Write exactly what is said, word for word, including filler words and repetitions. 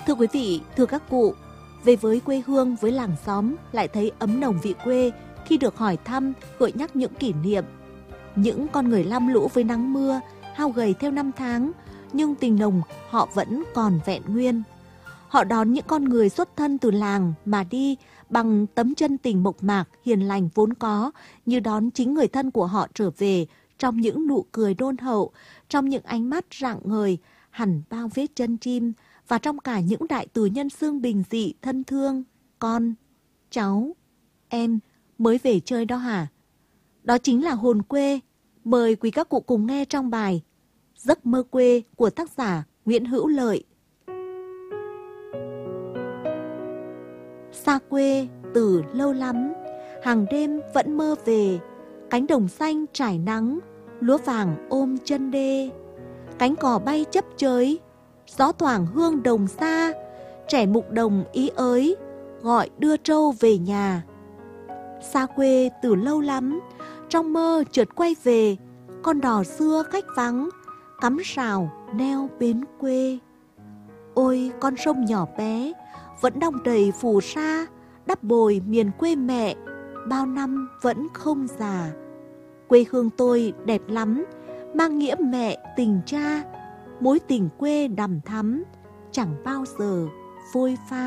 Thưa quý vị, thưa các cụ, về với quê hương, với làng xóm lại thấy ấm nồng vị quê khi được hỏi thăm, gợi nhắc những kỷ niệm. Những con người lam lũ với nắng mưa, hao gầy theo năm tháng, nhưng tình nồng họ vẫn còn vẹn nguyên. Họ đón những con người xuất thân từ làng mà đi bằng tấm chân tình mộc mạc, hiền lành vốn có, như đón chính người thân của họ trở về trong những nụ cười đôn hậu, trong những ánh mắt rạng ngời, hẳn bao vết chân chim, và trong cả những đại từ nhân xương bình dị thân thương. Con, cháu, em mới về chơi đó hả? Đó chính là hồn quê. Mời quý các cụ cùng nghe trong bài Giấc mơ quê của tác giả Nguyễn Hữu Lợi. Xa quê từ lâu lắm, hàng đêm vẫn mơ về, cánh đồng xanh trải nắng, lúa vàng ôm chân đê. Cánh cò bay chấp chới, gió thoảng hương đồng xa, trẻ mục đồng ý ới, gọi đưa trâu về nhà. Xa quê từ lâu lắm, trong mơ chợt quay về, con đò xưa khách vắng, cắm sào neo bến quê. Ôi con sông nhỏ bé, vẫn đong đầy phù sa, đắp bồi miền quê mẹ, bao năm vẫn không già. Quê hương tôi đẹp lắm, mang nghĩa mẹ tình cha, mối tình quê đằm thắm, chẳng bao giờ phôi pha.